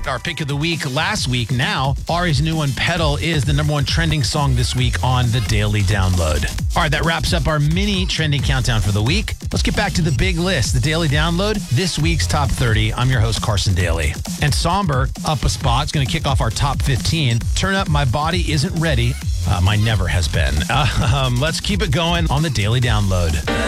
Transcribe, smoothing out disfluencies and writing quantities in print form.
our pick of the week last week. Now, Ari's new one, Pedal, is the number one trending song this week on the Daily Download. All right, that wraps up our mini trending countdown for the week. Let's get back to the big list, the Daily Download, this week's top 30. I'm your host, Carson Daly. And Somber, up a spot, is going to kick off our top 15. Turn Up, My Body Isn't Ready. Mine never has been. Let's keep it going on the Daily Download.